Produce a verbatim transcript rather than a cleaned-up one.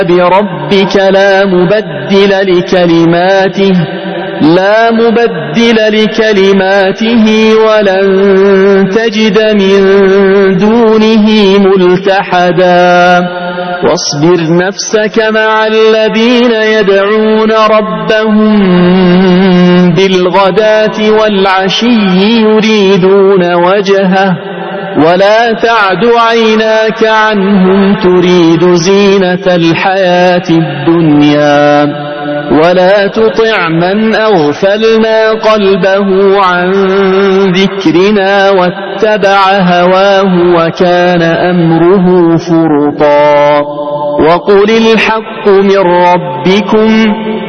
بربك لا مبدل لكلماته لا مبدل لكلماته ولن تجد من دونه ملتحدا واصبر نفسك مع الذين يدعون ربهم بالغداة والعشي يريدون وجهه ولا تعد عيناك عنهم تريد زينة الحياة الدنيا ولا تطع من أغفلنا قلبه عن ذكرنا واتبع هواه وكان أمره فرطا وقل الحق من ربكم